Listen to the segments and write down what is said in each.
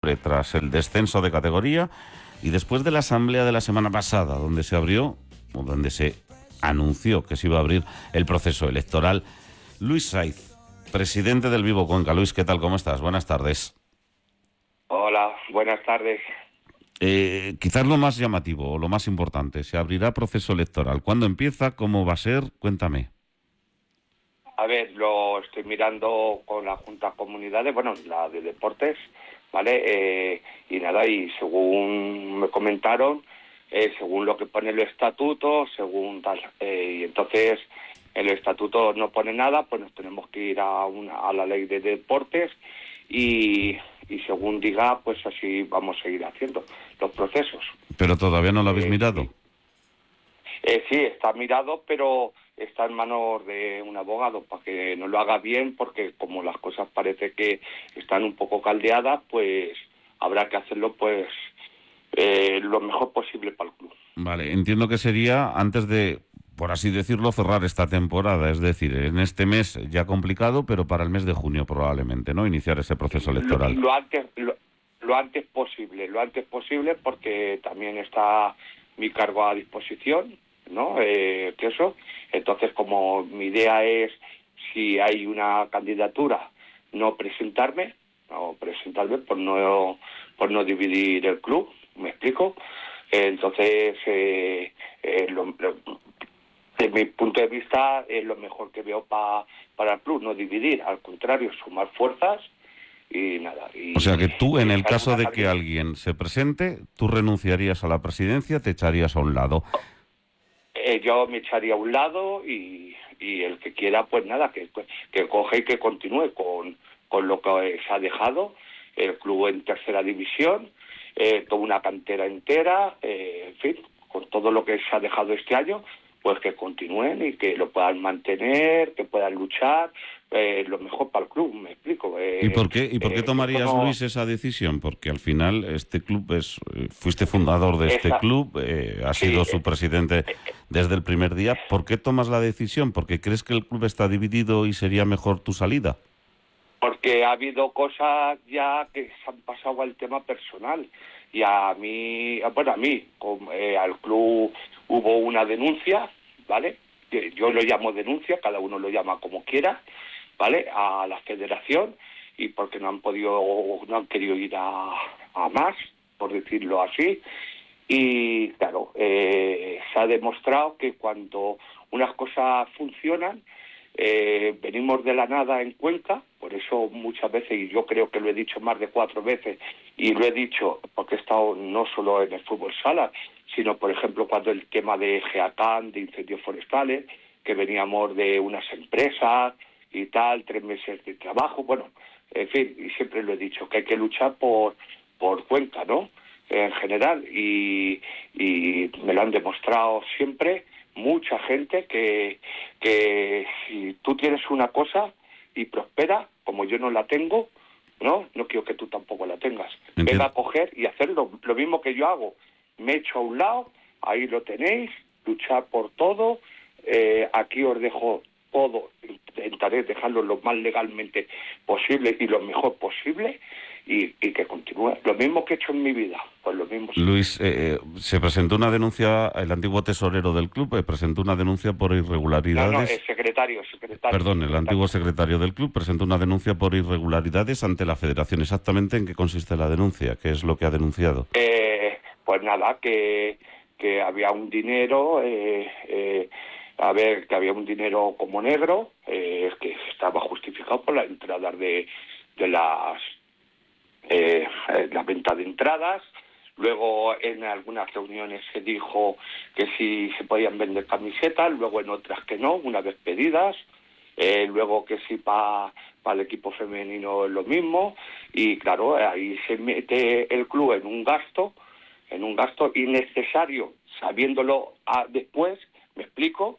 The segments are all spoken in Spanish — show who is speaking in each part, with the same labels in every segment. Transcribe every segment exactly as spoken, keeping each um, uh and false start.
Speaker 1: octubre, tras el descenso de categoría y después de la asamblea de la semana pasada, donde se abrió, o donde se anunció que se iba a abrir el proceso electoral. Luis Saiz, presidente del Vivo Cuenca. Luis, ¿qué tal? ¿Cómo estás? Buenas tardes.
Speaker 2: Hola, buenas tardes.
Speaker 1: Eh, quizás lo más llamativo o lo más importante, se abrirá proceso electoral. ¿Cuándo empieza? ¿Cómo va a ser? Cuéntame.
Speaker 2: A ver, lo estoy mirando con la Junta de Comunidades, bueno, la de Deportes, ¿vale? Eh, y nada, y según me comentaron, eh, según lo que pone el estatuto, según tal, eh, y entonces el estatuto no pone nada, pues nos tenemos que ir a, una, a la ley de deportes y, y según diga, pues así vamos a seguir haciendo los procesos.
Speaker 1: ¿Pero todavía no lo habéis
Speaker 2: Eh,
Speaker 1: mirado?
Speaker 2: sí. Eh, sí, está mirado, pero está en manos de un abogado para que no lo haga bien, porque como las cosas parece que están un poco caldeadas, pues habrá que hacerlo pues eh, lo mejor posible para el club.
Speaker 1: Vale, entiendo que sería antes de, por así decirlo, cerrar esta temporada. Es decir, en este mes ya complicado, pero para el mes de junio probablemente, ¿no? Iniciar ese proceso
Speaker 2: Lo,
Speaker 1: electoral.
Speaker 2: lo antes lo, lo antes posible, lo antes posible, porque también está mi cargo a disposición, ¿no? Eh, que eso. Entonces, como mi idea es, si hay una candidatura, no presentarme, no presentarme por no por no dividir el club, ¿me explico? Entonces, eh, eh, lo, lo, desde mi punto de vista, es lo mejor que veo pa, para el club, no dividir, al contrario, sumar fuerzas y nada. Y,
Speaker 1: O sea que tú, en
Speaker 2: y
Speaker 1: el
Speaker 2: si hay
Speaker 1: caso
Speaker 2: una
Speaker 1: de que
Speaker 2: candid-
Speaker 1: alguien se presente, tú renunciarías a la presidencia, te echarías a un lado.
Speaker 2: eh, yo me echaría a un lado y, y el que quiera, pues nada, que, que coge y que continúe con, con lo que se ha dejado, el club en tercera división, eh, toda una cantera entera, eh, en fin, con todo lo que se ha dejado este año, pues que continúen y que lo puedan mantener, que puedan luchar, eh, lo mejor para el club, me explico.
Speaker 1: ¿Y
Speaker 2: Eh,
Speaker 1: por qué, y por qué
Speaker 2: eh, que esto
Speaker 1: tomarías,
Speaker 2: no,
Speaker 1: Luis, esa decisión? Porque al final este club es, eh, fuiste fundador de este
Speaker 2: esa,
Speaker 1: club, eh, has
Speaker 2: sí,
Speaker 1: sido su
Speaker 2: eh,
Speaker 1: presidente desde el primer día. ¿Por qué tomas la decisión? ¿Porque crees que el club está dividido y sería mejor tu salida?
Speaker 2: porque ha habido cosas ya que se han pasado al tema personal y a mí, bueno, a mí, como, eh, al club hubo una denuncia, ¿vale? Que yo lo llamo denuncia, cada uno lo llama como quiera, ¿vale? A la federación, y porque no han podido, no han querido ir a, a más, por decirlo así. Y claro, eh, se ha demostrado que cuando unas cosas funcionan, eh, venimos de la nada en Cuenca, por eso muchas veces, y yo creo que lo he dicho más de cuatro veces, y lo he dicho porque he estado no solo en el fútbol sala, sino por ejemplo cuando el tema de Geacán, de incendios forestales, que veníamos de unas empresas y tal, tres meses de trabajo, bueno, en fin, y siempre lo he dicho, que hay que luchar por, por Cuenca, ¿no? En general, y, y me lo han demostrado siempre mucha gente que, que si tú tienes una cosa y prospera, como yo no la tengo, no, no quiero que tú tampoco la tengas. Venga
Speaker 1: Entiendo.
Speaker 2: a coger y hacerlo, lo mismo que yo hago. Me echo a un lado, ahí lo tenéis, luchar por todo, eh, aquí os dejo todo, intentaré dejarlo lo más legalmente posible y lo mejor posible, y, y que continúe. Lo mismo que he hecho en mi vida, pues lo mismo siempre.
Speaker 1: Luis, eh, eh, se presentó una denuncia, el antiguo tesorero del club eh, presentó una denuncia por
Speaker 2: No, no, el
Speaker 1: irregularidades.
Speaker 2: secretario, secretario,
Speaker 1: Perdón, el
Speaker 2: secretario.
Speaker 1: antiguo secretario del club presentó una denuncia por irregularidades ante la federación. ¿Exactamente en qué consiste la denuncia? ¿Qué es lo que ha denunciado?
Speaker 2: Eh, pues nada, que, que había un dinero, eh, eh, a ver, que había un dinero como negro, eh, que estaba justificado por las entradas de, de las, eh, la venta de entradas. Luego en algunas reuniones se dijo que sí se podían vender camisetas, luego en otras que no, una vez pedidas. Eh, luego que sí para pa el equipo femenino es lo mismo, y claro, ahí se mete el club en un gasto, en un gasto innecesario, sabiéndolo a, después, me explico,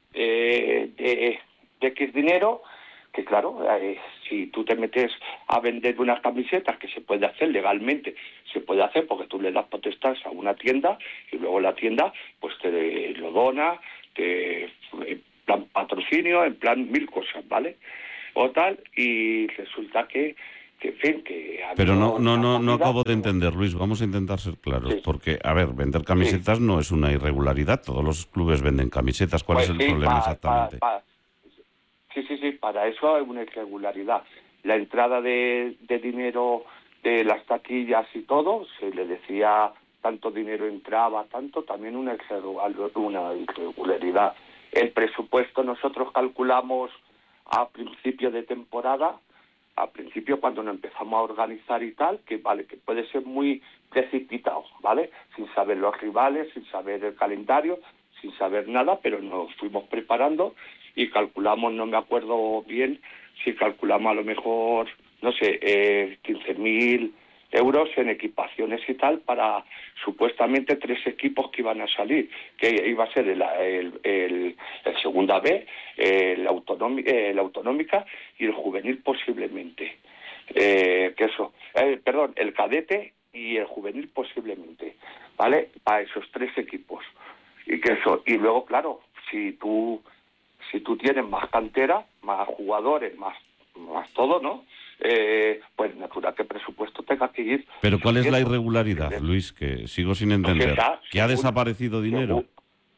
Speaker 2: eh, de, de X dinero, que claro, eh, si tú te metes a vender unas camisetas, que se puede hacer legalmente, se puede hacer porque tú le das potestad a una tienda y luego la tienda pues te lo dona, te, en plan patrocinio, en plan mil cosas, ¿vale? O tal, y resulta que, que en fin, que... ha
Speaker 1: Pero
Speaker 2: habido
Speaker 1: no, no,
Speaker 2: una
Speaker 1: no, no
Speaker 2: movida,
Speaker 1: acabo de
Speaker 2: pero-
Speaker 1: entender, Luis. Vamos a intentar ser claros,
Speaker 2: Sí,
Speaker 1: porque, a ver, vender camisetas no es una irregularidad. Todos los clubes venden camisetas. ¿Cuál es
Speaker 2: pues
Speaker 1: el
Speaker 2: sí,
Speaker 1: problema
Speaker 2: pa, pa,
Speaker 1: exactamente?
Speaker 2: pa- sí, sí, sí, para eso hay una irregularidad. La entrada de, de dinero de las taquillas y todo, se le decía tanto dinero entraba, tanto, también una, irregu- una irregularidad. El presupuesto nosotros calculamos a principio de temporada, a principio cuando nos empezamos a organizar y tal, que vale, que puede ser muy precipitado, ¿vale? Sin saber los rivales, sin saber el calendario, sin saber nada, pero nos fuimos preparando y calculamos, no me acuerdo bien, si calculamos a lo mejor, no sé, eh, quince mil euros en equipaciones y tal para supuestamente tres equipos que iban a salir, que iba a ser el, el, el, el Segunda B, el autonómica, el autonómica y el juvenil posiblemente. Eh, que eso, eh, perdón, el cadete y el juvenil posiblemente, ¿vale? Para esos tres equipos. Y que eso, y luego, claro, si tú si tú tienes más cantera, más jugadores, más, más todo, ¿no? Eh, pues natural que el presupuesto tenga que ir
Speaker 1: Pero ¿cuál es la
Speaker 2: subiendo.
Speaker 1: irregularidad, Luis? Que sigo sin
Speaker 2: Pues
Speaker 1: entender.
Speaker 2: está,
Speaker 1: ¿Que ha
Speaker 2: según,
Speaker 1: desaparecido dinero?
Speaker 2: según,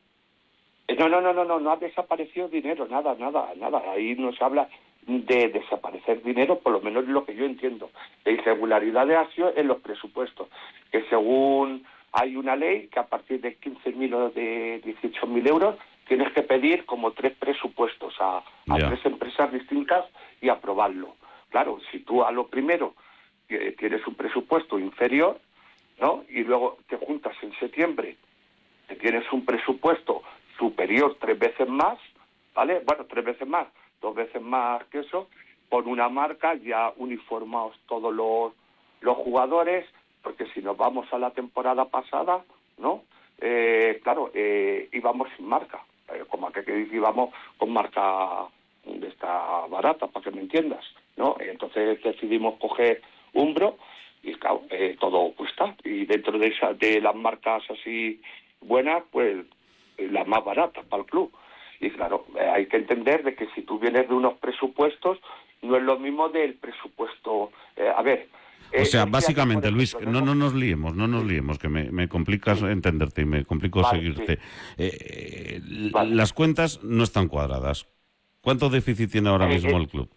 Speaker 2: eh, no, no, no, no, no, no ha desaparecido dinero, nada, nada, nada. Ahí no se habla de desaparecer dinero, por lo menos es lo que yo entiendo. La irregularidad de sido en los presupuestos, que según hay una ley que a partir de quince mil o de dieciocho mil euros tienes que pedir como tres presupuestos a, a
Speaker 1: Ya.
Speaker 2: tres empresas distintas y aprobarlo. Claro, si tú a lo primero eh, tienes un presupuesto inferior, ¿no? Y luego te juntas en septiembre, que tienes un presupuesto superior tres veces más, ¿vale? Bueno, tres veces más, dos veces más que eso, por una marca ya uniformados todos los, los jugadores, porque si nos vamos a la temporada pasada, ¿no? Eh, claro, eh, íbamos sin marca, eh, como que, que íbamos con marca de esta barata, para que me entiendas, ¿no? Entonces decidimos coger Umbro y claro, eh, todo cuesta, y dentro de, esa, de las marcas así buenas, pues las más baratas para el club. Y claro, eh, hay que entender de que si tú vienes de unos presupuestos, no es lo mismo del presupuesto. Eh, a ver.
Speaker 1: O
Speaker 2: Eh,
Speaker 1: sea,
Speaker 2: este año, por
Speaker 1: básicamente, Luis,
Speaker 2: ejemplo,
Speaker 1: no,
Speaker 2: hemos...
Speaker 1: no nos liemos, no nos
Speaker 2: Sí,
Speaker 1: liemos, que me, me complicas
Speaker 2: sí,
Speaker 1: entenderte y me complico
Speaker 2: vale, sí,
Speaker 1: seguirte. Eh, eh,
Speaker 2: vale.
Speaker 1: las cuentas no están cuadradas. ¿Cuánto déficit tiene ahora
Speaker 2: Eh,
Speaker 1: mismo
Speaker 2: eh,
Speaker 1: el club?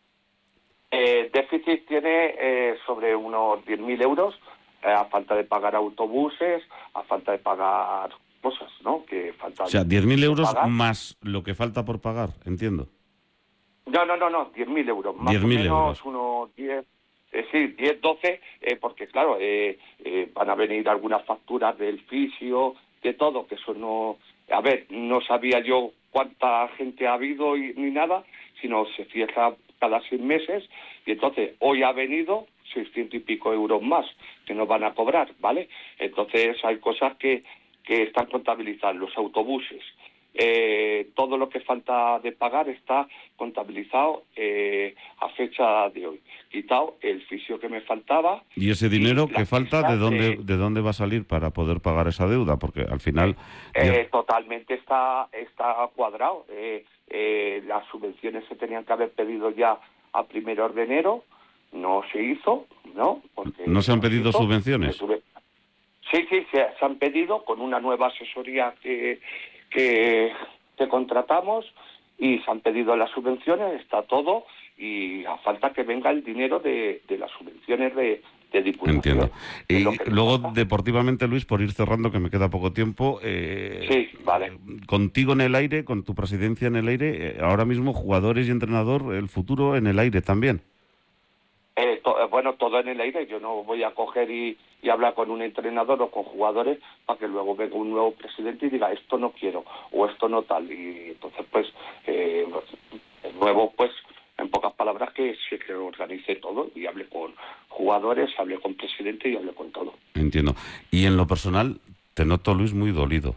Speaker 2: eh, déficit tiene eh, sobre unos diez mil euros, eh, a falta de pagar autobuses, a falta de pagar cosas, ¿no? Que
Speaker 1: O
Speaker 2: faltan
Speaker 1: sea, diez mil
Speaker 2: de
Speaker 1: euros
Speaker 2: pagar.
Speaker 1: más lo que falta por pagar, entiendo.
Speaker 2: No, no, no, no, diez mil euros, más
Speaker 1: Diez
Speaker 2: o
Speaker 1: mil
Speaker 2: menos
Speaker 1: euros.
Speaker 2: unos diez, eh, sí, diez, doce, eh, porque claro, eh, eh, van a venir algunas facturas del fisio, de todo, que eso no... A ver, no sabía yo cuánta gente ha habido y, ni nada, sino se cierra cada seis meses, y entonces hoy ha venido seiscientos y pico euros más que nos van a cobrar, ¿vale? Entonces hay cosas que, que están contabilizadas, los autobuses. Eh, todo lo que falta de pagar está contabilizado eh, a fecha de hoy. Quitado el fisio que me faltaba
Speaker 1: ¿Y ese
Speaker 2: y
Speaker 1: dinero que
Speaker 2: las
Speaker 1: falta, de
Speaker 2: pistas
Speaker 1: dónde,
Speaker 2: de...
Speaker 1: de dónde va a salir para poder pagar esa deuda? Porque al final...
Speaker 2: Eh,
Speaker 1: diez-
Speaker 2: eh, totalmente está, está cuadrado. Eh, eh, las subvenciones se tenían que haber pedido ya a primeros de enero, no se hizo, ¿no?
Speaker 1: ¿No
Speaker 2: Porque
Speaker 1: se han
Speaker 2: no se
Speaker 1: pedido
Speaker 2: hizo. Me
Speaker 1: subvenciones?
Speaker 2: tuve... Sí, sí, se, se han pedido con una nueva asesoría que, que, que contratamos y se han pedido las subvenciones, está todo, y a falta que venga el dinero de, de las subvenciones de, de
Speaker 1: Entiendo.
Speaker 2: Diputación, que es lo
Speaker 1: Y
Speaker 2: que nos
Speaker 1: luego,
Speaker 2: falta.
Speaker 1: deportivamente, Luis, por ir cerrando, que me queda poco tiempo, eh,
Speaker 2: Sí, vale.
Speaker 1: contigo en el aire, con tu presidencia en el aire, eh, ahora mismo jugadores y entrenador, el futuro en el aire también.
Speaker 2: Eh, to- eh, bueno, todo en el aire. Yo no voy a coger y, y hablar con un entrenador o con jugadores para que luego venga un nuevo presidente y diga esto no quiero o esto no tal. Y entonces, pues, eh, el nuevo, pues, en pocas palabras, que se que organice todo y hable con jugadores, hable con presidente y hable con todo.
Speaker 1: Entiendo. Y en lo personal, te noto, Luis, muy dolido.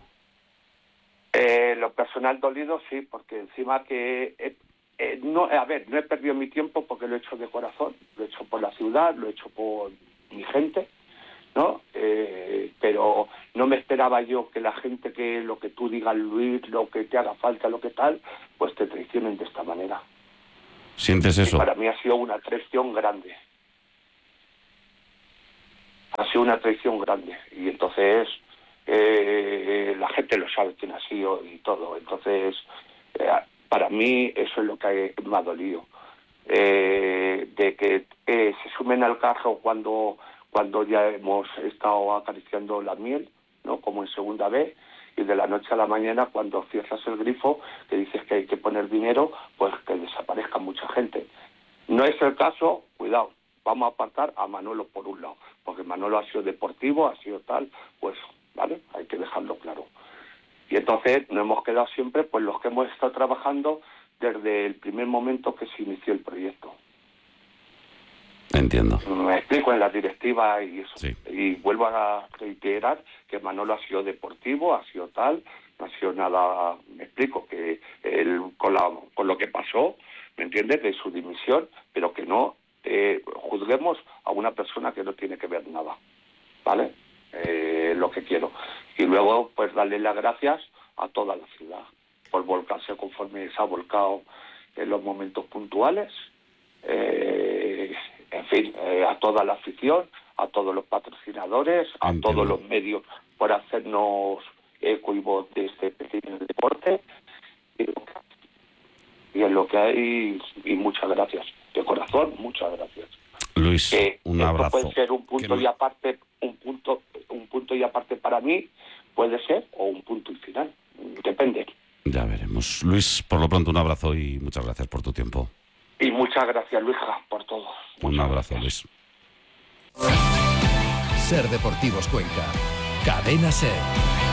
Speaker 2: Eh, lo personal dolido, sí, porque encima que... Eh, eh, no, a ver, no he perdido mi tiempo porque lo he hecho de corazón, lo he hecho por la ciudad, lo he hecho por mi gente, ¿no? Eh, pero no me esperaba yo que la gente, que lo que tú digas, Luis, lo que te haga falta, lo que tal, pues te traicionen de esta manera.
Speaker 1: ¿Sientes
Speaker 2: Y
Speaker 1: eso?
Speaker 2: para mí ha sido una traición grande. ha sido una traición grande. Y entonces eh, la gente lo sabe quién ha sido y todo. Entonces, eh, para mí eso es lo que me ha dolido. Eh, de que eh, se sumen al carro cuando cuando ya hemos estado acariciando la miel, ¿no? Como en segunda vez, y de la noche a la mañana, cuando cierras el grifo, que dices que hay que poner dinero, pues que desaparezca mucha gente. No es el caso, cuidado, vamos a apartar a Manolo por un lado, porque Manolo ha sido deportivo, ha sido tal, pues, ¿vale? Hay que dejarlo claro. Y entonces nos hemos quedado siempre, pues, los que hemos estado trabajando desde el primer momento que se inició el proyecto.
Speaker 1: Entiendo.
Speaker 2: Me explico en la directiva y eso.
Speaker 1: Sí.
Speaker 2: Y vuelvo a reiterar que Manolo ha sido deportivo, ha sido tal, no ha sido nada, me explico, que él con, la, con lo que pasó, ¿me entiendes?, de su dimisión, pero que no eh, juzguemos a una persona que no tiene que ver nada, ¿vale? Eh, lo que quiero. Y luego, pues, darle las gracias a toda la ciudad por volcarse conforme se ha volcado en los momentos puntuales, eh, en fin, eh, a toda la afición, a todos los patrocinadores, a
Speaker 1: Entiendo.
Speaker 2: todos los medios por hacernos eco y voz de este pequeño deporte. Y en lo que hay, y muchas gracias. De corazón, muchas gracias.
Speaker 1: Luis,
Speaker 2: Que
Speaker 1: un
Speaker 2: esto
Speaker 1: abrazo.
Speaker 2: puede ser un punto
Speaker 1: Que-
Speaker 2: y aparte, un punto, un punto y aparte para mí, puede ser, o un punto y final. Depende.
Speaker 1: Ya veremos. Luis, por lo pronto un abrazo y muchas gracias por tu tiempo.
Speaker 2: Y muchas gracias, Luisa, por todo.
Speaker 1: Un
Speaker 2: Muchas
Speaker 1: abrazo,
Speaker 2: gracias.
Speaker 1: Luis.
Speaker 3: Ser Deportivos Cuenca. Cadena Ser.